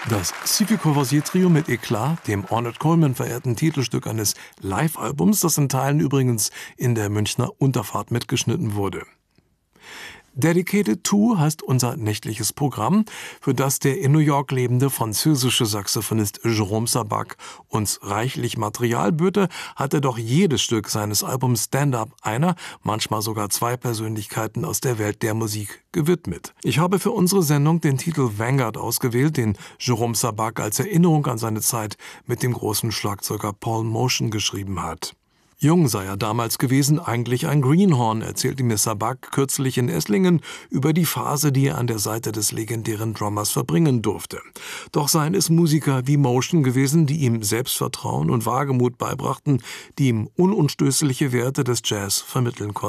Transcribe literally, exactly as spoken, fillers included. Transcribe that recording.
Das Stevie Courvoisier Trio mit Eklat, dem Ornette Coleman verehrten Titelstück eines Live-Albums, das in Teilen übrigens in der Münchner Unterfahrt mitgeschnitten wurde. Dedicated to heißt unser nächtliches Programm, für das der in New York lebende französische Saxophonist Jérôme Sabac uns reichlich Material böte, hat er doch jedes Stück seines Albums Stand-Up einer, manchmal sogar zwei Persönlichkeiten aus der Welt der Musik gewidmet. Ich habe für unsere Sendung den Titel Vanguard ausgewählt, den Jérôme Sabac als Erinnerung an seine Zeit mit dem großen Schlagzeuger Paul Motian geschrieben hat. Jung sei er damals gewesen, eigentlich ein Greenhorn, erzählte mir Sabac kürzlich in Esslingen über die Phase, die er an der Seite des legendären Drummers verbringen durfte. Doch seien es Musiker wie Motian gewesen, die ihm Selbstvertrauen und Wagemut beibrachten, die ihm unumstößliche Werte des Jazz vermitteln konnten.